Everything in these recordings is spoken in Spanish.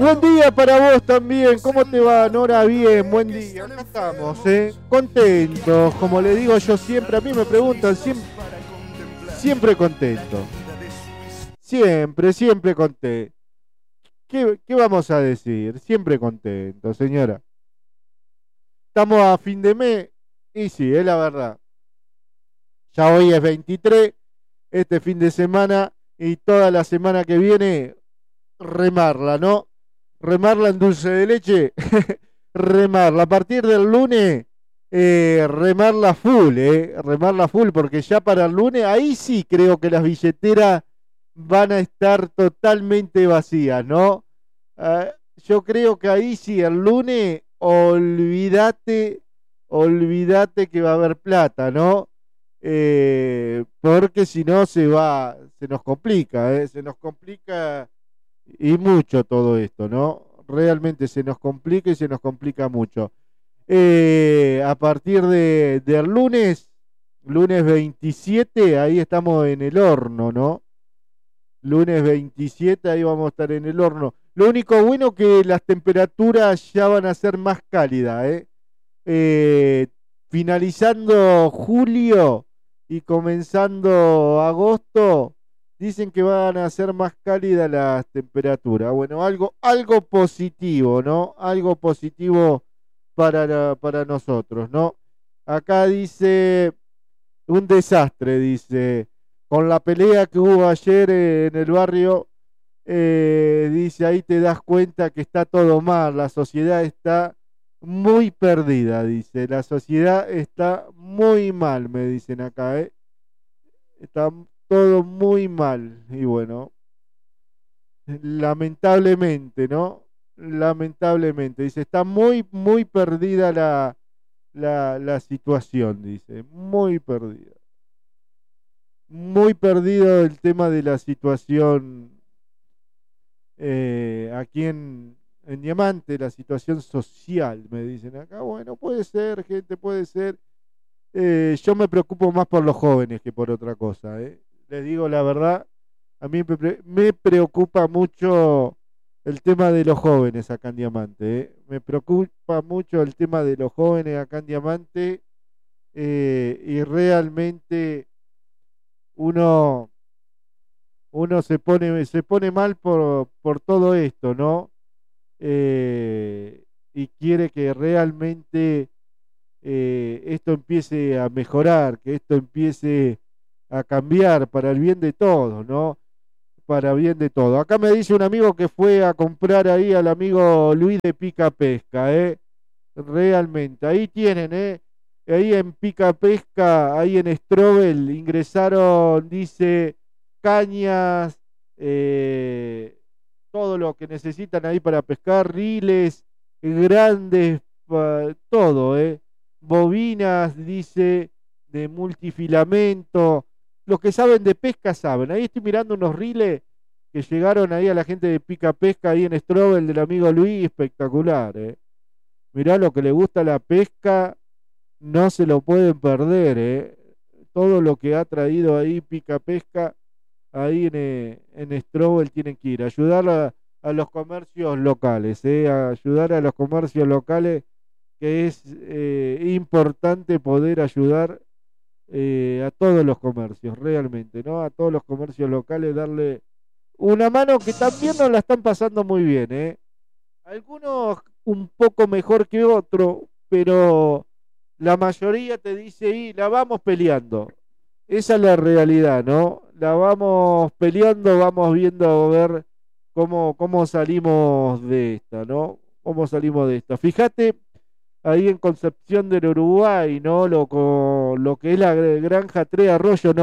Buen día para vos también. ¿Cómo te va, Nora? Bien, buen día. Acá estamos, contentos. Como le digo yo siempre, a mí me preguntan, siempre contento. Siempre contento. ¿Qué vamos a decir? Siempre contento, señora. Estamos a fin de mes y sí, es la verdad. Ya hoy es 23, este fin de semana y toda la semana que viene, remarla, ¿no? Remarla en dulce de leche, remarla. A partir del lunes, remarla full, porque ya para el lunes, ahí sí creo que las billeteras van a estar totalmente vacías, ¿no? Yo creo que ahí sí, el lunes, olvídate que va a haber plata, ¿no? Porque si no se nos complica, se nos complica y mucho todo esto, ¿no? Realmente se nos complica y se nos complica mucho. A partir del lunes 27, ahí estamos en el horno, ¿no? Lunes 27, ahí vamos a estar en el horno. Lo único bueno que las temperaturas ya van a ser más cálidas, ¿eh? Eh, Finalizando julio y comenzando agosto, dicen que van a ser más cálidas las temperaturas. Bueno, algo positivo, ¿no? Algo positivo para nosotros, ¿no? Acá dice, un desastre, dice, con la pelea que hubo ayer en el barrio, dice, ahí te das cuenta que está todo mal, la sociedad está muy perdida, dice, la sociedad está muy mal, me dicen acá, ¿eh? Está todo muy mal. Y bueno, lamentablemente, ¿no? Lamentablemente, dice, está muy perdida la situación, dice, muy perdida. Muy perdido el tema de la situación aquí en Diamante, la situación social, me dicen acá. Bueno, puede ser, gente, puede ser. Yo me preocupo más por los jóvenes que por otra cosa, ¿eh? Les digo la verdad, a mí me preocupa mucho el tema de los jóvenes acá en Diamante, ¿eh? Me preocupa mucho el tema de los jóvenes acá en Diamante, y realmente uno, uno se pone mal por todo esto, ¿no? Y quiere que realmente esto empiece a mejorar, que esto empiece a cambiar para el bien de todos, ¿no? Para bien de todos. Acá me dice un amigo que fue a comprar ahí al amigo Luis de Pica Pesca, ¿eh? Realmente, ahí tienen, ¿eh? Ahí en Pica Pesca, ahí en Strobel, ingresaron, dice, cañas, eh, todo lo que necesitan ahí para pescar, riles, grandes, todo, ¿eh? Bobinas, dice, de multifilamento. Los que saben de pesca saben. Ahí estoy mirando unos riles que llegaron ahí a la gente de Pica Pesca, ahí en Strobel, del amigo Luis, espectacular, ¿eh? Mirá, lo que le gusta la pesca, no se lo pueden perder, ¿eh? Todo lo que ha traído ahí Pica Pesca, ahí en Strobel tienen que ir. Ayudar a los comercios locales, ¿eh? A ayudar a los comercios locales, que es importante poder ayudar a todos los comercios, realmente, ¿no? A todos los comercios locales darle una mano, que también nos la están pasando muy bien, ¿eh? Algunos un poco mejor que otros, pero la mayoría te dice, y la vamos peleando. Esa es la realidad, ¿no? La vamos peleando, vamos viendo a ver cómo salimos de esta, ¿no? ¿Cómo salimos de esta? Fíjate ahí en Concepción del Uruguay, ¿no? Lo que es la granja Tres Arroyos,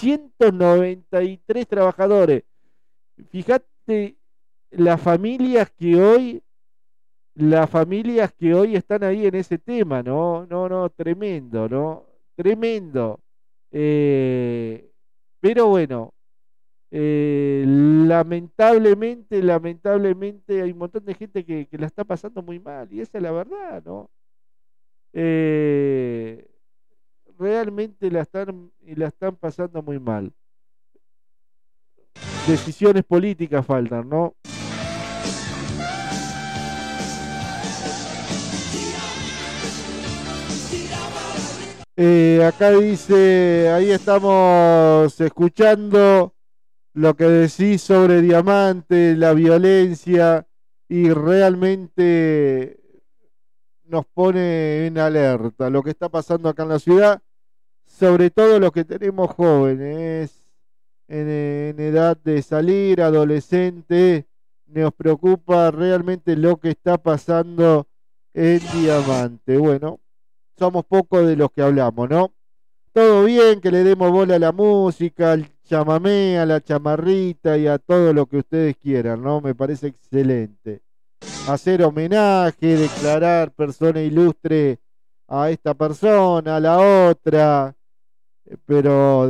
993 trabajadores. Fíjate las familias que hoy están ahí en ese tema, ¿no? No, tremendo, ¿no? Tremendo. Eh, pero bueno, lamentablemente hay un montón de gente que la está pasando muy mal, y esa es la verdad, ¿no? Eh, Realmente la están pasando muy mal. Decisiones políticas faltan, ¿no? Acá dice, ahí estamos escuchando lo que decís sobre Diamante, la violencia, y realmente nos pone en alerta lo que está pasando acá en la ciudad, sobre todo los que tenemos jóvenes en edad de salir, adolescente, nos preocupa realmente lo que está pasando en Diamante. Bueno, somos pocos de los que hablamos, ¿no? Todo bien, que le demos bola a la música, al chamamé, a la chamarrita y a todo lo que ustedes quieran, ¿no? Me parece excelente. Hacer homenaje, declarar persona ilustre a esta persona, a la otra, pero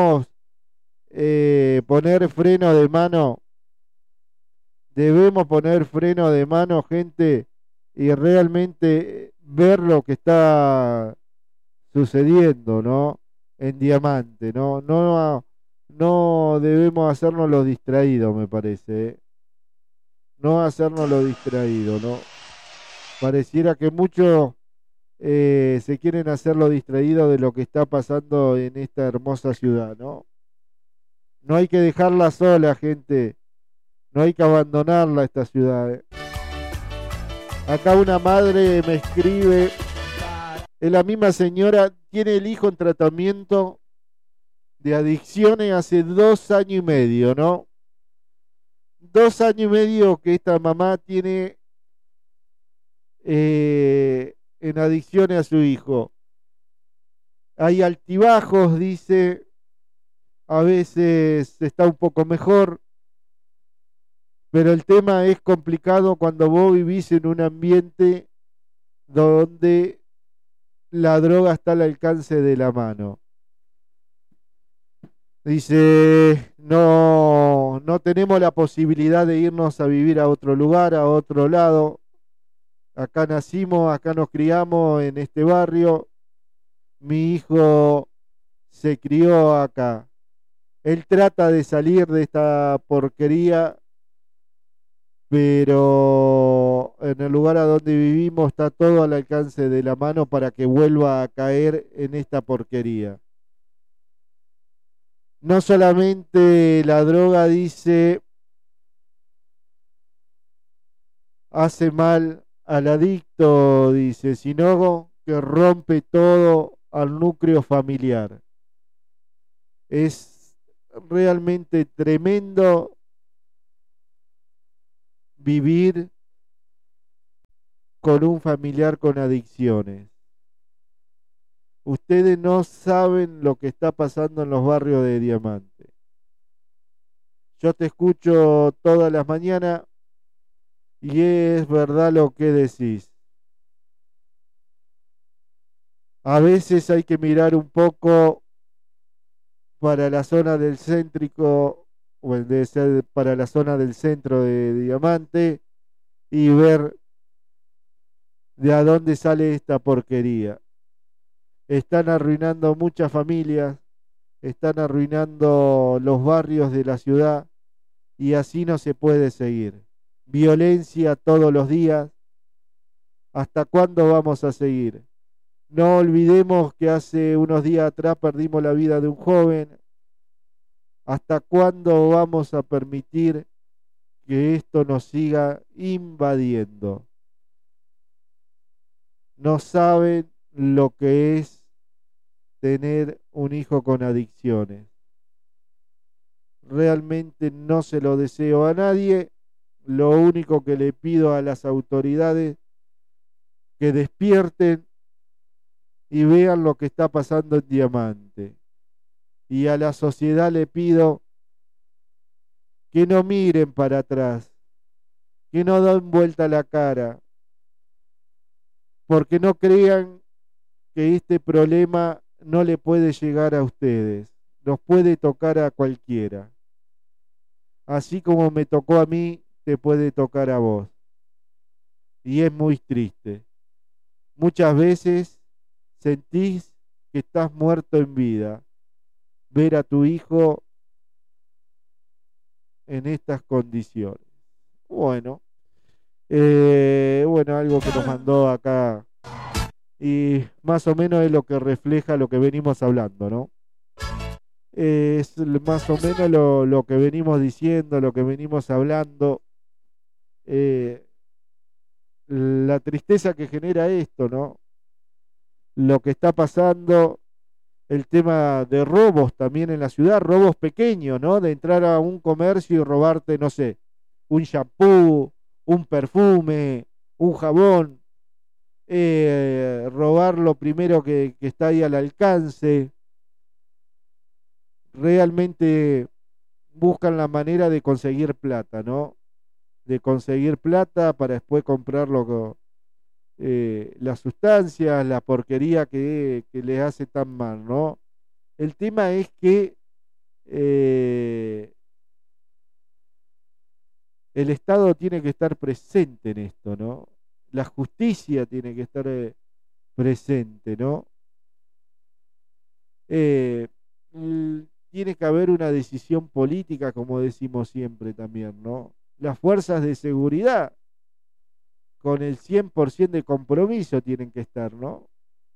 poner freno de mano, debemos poner freno de mano, gente, y realmente ver lo que está sucediendo, ¿no? En Diamante, ¿no? No debemos hacernos los distraídos, me parece, ¿eh? No hacernos los distraídos, ¿no? Pareciera que muchos se quieren hacer los distraídos de lo que está pasando en esta hermosa ciudad, ¿no? No hay que dejarla sola, gente. No hay que abandonarla, esta ciudad, ¿eh? Acá una madre me escribe, es la misma señora, tiene el hijo en tratamiento de adicciones hace 2 años y medio, ¿no? 2 años y medio que esta mamá tiene en adicciones a su hijo. Hay altibajos, dice, a veces está un poco mejor, pero el tema es complicado cuando vos vivís en un ambiente donde la droga está al alcance de la mano. Dice, no tenemos la posibilidad de irnos a vivir a otro lugar, a otro lado. Acá nacimos, acá nos criamos en este barrio. Mi hijo se crió acá. Él trata de salir de esta porquería, pero en el lugar a donde vivimos está todo al alcance de la mano para que vuelva a caer en esta porquería. No solamente la droga, dice, hace mal al adicto, dice, sino que rompe todo al núcleo familiar. Es realmente tremendo vivir con un familiar con adicciones. Ustedes no saben lo que está pasando en los barrios de Diamante. Yo te escucho todas las mañanas y es verdad lo que decís. A veces hay que mirar un poco para la zona del céntrico, o debe ser para la zona del centro de Diamante, y ver de a dónde sale esta porquería. Están arruinando muchas familias, están arruinando los barrios de la ciudad y así no se puede seguir. Violencia todos los días. ¿Hasta cuándo vamos a seguir? No olvidemos que hace unos días atrás perdimos la vida de un joven. ¿Hasta cuándo vamos a permitir que esto nos siga invadiendo? No saben lo que es tener un hijo con adicciones. Realmente no se lo deseo a nadie. Lo único que le pido a las autoridades que despierten y vean lo que está pasando en Diamante. Y a la sociedad le pido que no miren para atrás, que no den vuelta la cara, porque no crean que este problema no le puede llegar a ustedes, nos puede tocar a cualquiera. Así como me tocó a mí, te puede tocar a vos. Y es muy triste. Muchas veces sentís que estás muerto en vida. Ver a tu hijo en estas condiciones. Bueno, algo que nos mandó acá Y más o menos es lo que refleja lo que venimos hablando, ¿no? Es más o menos lo que venimos diciendo, lo que venimos hablando, eh, la tristeza que genera esto, ¿no? Lo que está pasando, el tema de robos también en la ciudad, robos pequeños, ¿no? De entrar a un comercio y robarte, no sé, un shampoo, un perfume, un jabón, robar lo primero que está ahí al alcance. Realmente buscan la manera de conseguir plata, ¿no? De conseguir plata para después comprar las sustancias, la porquería que les hace tan mal, ¿no? El tema es que eh, el Estado tiene que estar presente en esto, ¿no? La justicia tiene que estar presente, ¿no? Eh, Tiene que haber una decisión política, como decimos siempre también, ¿no? Las fuerzas de seguridad con el 100% de compromiso tienen que estar, ¿no?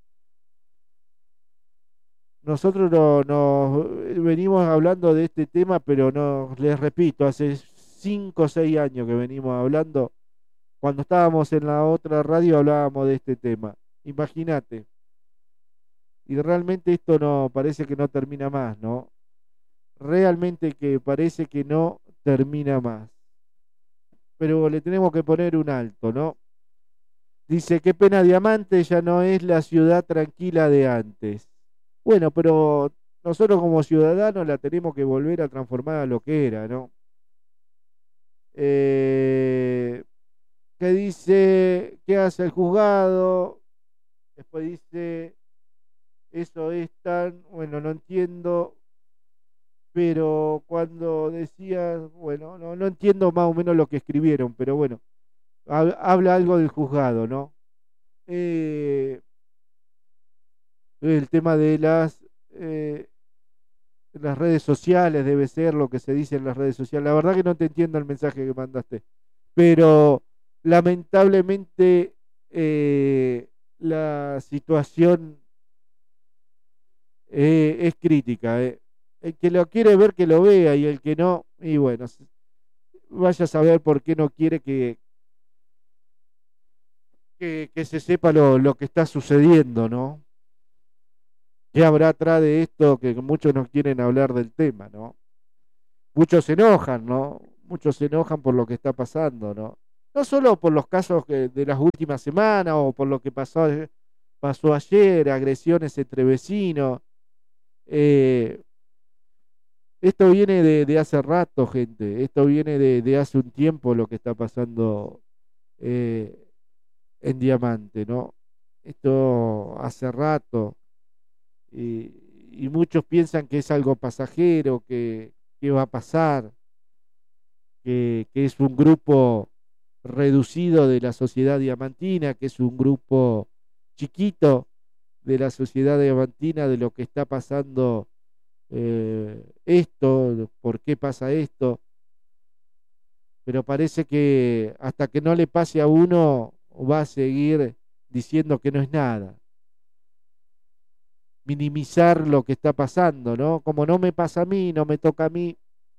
Nosotros nos venimos hablando de este tema, pero no, les repito, hace 5 o 6 años que venimos hablando. Cuando estábamos en la otra radio hablábamos de este tema. Imagínate. Y realmente esto no parece que no termina más, ¿no? Realmente que parece que no termina más. Pero le tenemos que poner un alto, ¿no? Dice, qué pena Diamante ya no es la ciudad tranquila de antes. Bueno, pero nosotros como ciudadanos la tenemos que volver a transformar a lo que era, ¿no? Eh, ¿Qué dice? ¿Qué hace el juzgado? Después dice, eso es tan, bueno, no entiendo, pero cuando decía, bueno, no entiendo más o menos lo que escribieron, pero bueno, habla algo del juzgado, ¿no? Eh, el tema de las redes sociales debe ser lo que se dice en las redes sociales. La verdad que no te entiendo el mensaje que mandaste, pero lamentablemente la situación es crítica. El que lo quiere ver que lo vea y el que no, y bueno, vaya a saber por qué no quiere que se sepa lo que está sucediendo, ¿no? ¿Qué habrá atrás de esto que muchos no quieren hablar del tema, ¿no? Muchos se enojan, ¿no? Muchos se enojan por lo que está pasando, ¿no? No solo por los casos de las últimas semanas o por lo que pasó ayer, agresiones entre vecinos. eh, Esto viene de hace rato, gente. Esto viene de hace un tiempo lo que está pasando eh, en Diamante, ¿no? Esto hace rato. Y muchos piensan que es algo pasajero, que va a pasar, que es un grupo reducido de la sociedad diamantina, que es un grupo chiquito de la sociedad diamantina, de lo que está pasando esto, por qué pasa esto, pero parece que hasta que no le pase a uno va a seguir diciendo que no es nada, minimizar lo que está pasando, ¿no? Como no me pasa a mí, no me toca a mí,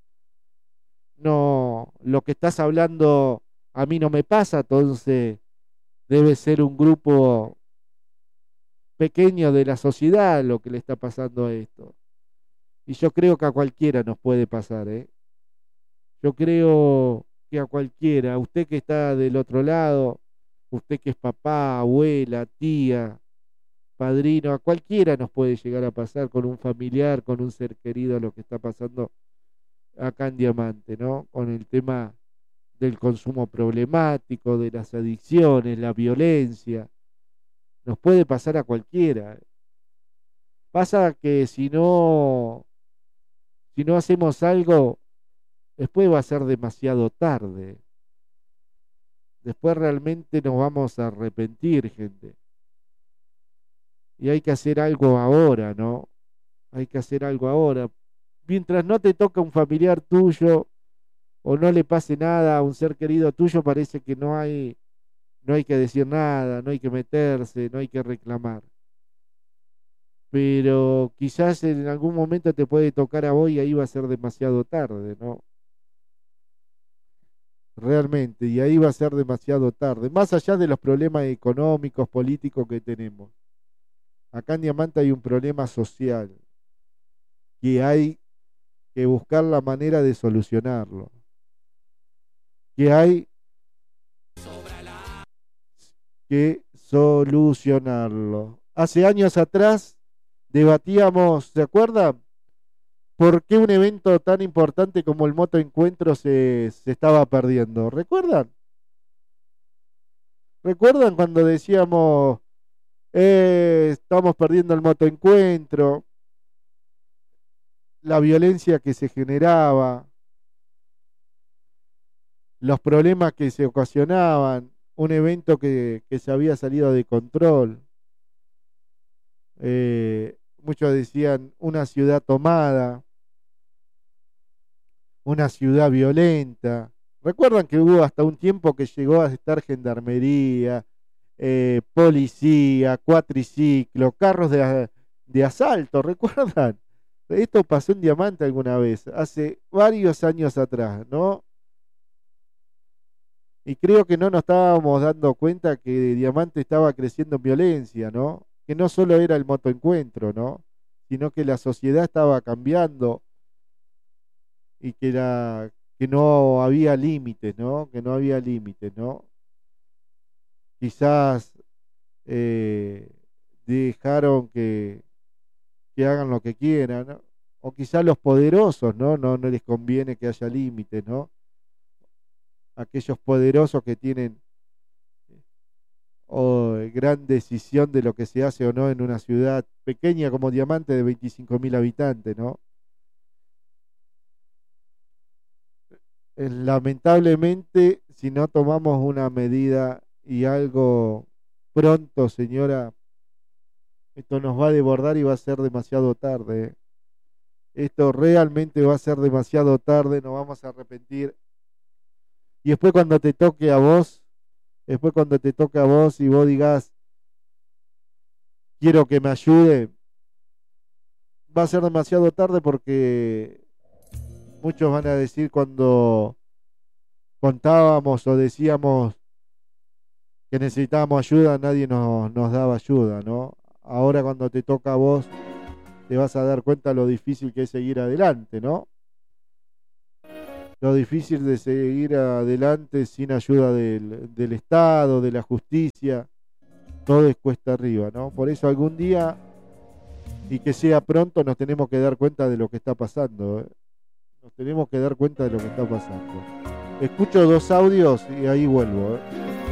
no, lo que estás hablando a mí no me pasa, entonces debe ser un grupo pequeño de la sociedad lo que le está pasando a esto. Y yo creo que a cualquiera nos puede pasar, ¿eh? Yo creo que a cualquiera, usted que está del otro lado, usted que es papá, abuela, tía, padrino, a cualquiera nos puede llegar a pasar con un familiar, con un ser querido, lo que está pasando acá en Diamante, ¿no? Con el tema del consumo problemático, de las adicciones, la violencia, nos puede pasar a cualquiera. Pasa que si no hacemos algo, después va a ser demasiado tarde. Después realmente nos vamos a arrepentir, gente. Y hay que hacer algo ahora, ¿no? Hay que hacer algo ahora. Mientras no te toca un familiar tuyo o no le pase nada a un ser querido tuyo, parece que no hay no hay que decir nada, no hay que meterse, no hay que reclamar. Pero quizás en algún momento te puede tocar a vos y ahí va a ser demasiado tarde, ¿no? Realmente, y ahí va a ser demasiado tarde, más allá de los problemas económicos, políticos que tenemos. Acá en Diamante hay un problema social que hay que buscar la manera de solucionarlo, que hay que solucionarlo. Hace años atrás debatíamos, ¿se acuerdan? ¿Por qué un evento tan importante como el Moto Encuentro se estaba perdiendo? ¿Recuerdan? ¿Recuerdan cuando decíamos, estamos perdiendo el Moto Encuentro, la violencia que se generaba, los problemas que se ocasionaban, un evento que se había salido de control? Muchos decían una ciudad tomada, una ciudad violenta. Recuerdan que hubo hasta un tiempo que llegó a estar gendarmería, policía, cuatriciclo, carros de asalto, ¿recuerdan? Esto pasó en Diamante alguna vez, hace varios años atrás, ¿no? Y creo que no nos estábamos dando cuenta que Diamante estaba creciendo en violencia, ¿no? Que no solo era el motoencuentro, ¿no? Sino que la sociedad estaba cambiando y que no había límites, ¿no? Que no había límites, ¿no? Quizás eh, dejaron que hagan lo que quieran, ¿no? O quizás los poderosos, ¿no? No les conviene que haya límites, ¿no? Aquellos poderosos que tienen gran decisión de lo que se hace o no en una ciudad pequeña como Diamante de 25.000 habitantes, ¿no? Lamentablemente, si no tomamos una medida y algo pronto, señora, esto nos va a desbordar y va a ser demasiado tarde, ¿eh? Esto realmente va a ser demasiado tarde, nos vamos a arrepentir. Y después cuando te toque a vos, después cuando te toque a vos y vos digas, quiero que me ayude, va a ser demasiado tarde porque muchos van a decir cuando contábamos o decíamos que necesitábamos ayuda, nadie nos daba ayuda, ¿no? Ahora cuando te toca a vos, te vas a dar cuenta lo difícil que es seguir adelante, ¿no? Lo difícil de seguir adelante sin ayuda del Estado, de la justicia, todo es cuesta arriba, ¿no? Por eso algún día, y que sea pronto, nos tenemos que dar cuenta de lo que está pasando, ¿eh? Nos tenemos que dar cuenta de lo que está pasando. Escucho dos audios y ahí vuelvo, ¿eh?